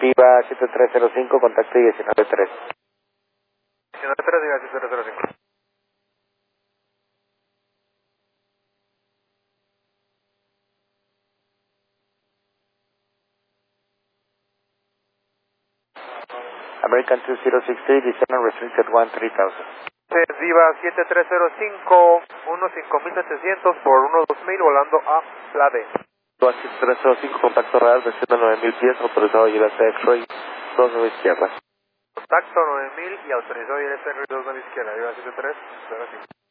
Viva 7305, contacto 193. 193, Viva 7305. American 2063, descend restricted 13000. Viva 7305, 15700 por 12000 volando a la D. Viva 7305, contacto radar, desciendo 9000 pies, autorizado llevarse X-Ray, 29 izquierda. Contacto 9000 y autorizado ILS 29 izquierda, Viva 7305.